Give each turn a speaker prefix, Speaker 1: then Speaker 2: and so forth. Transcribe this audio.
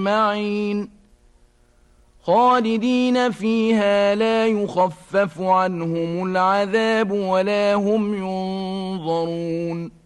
Speaker 1: أجمعين خالدين فيها لا يخفف عنهم العذاب ولا هم ينظرون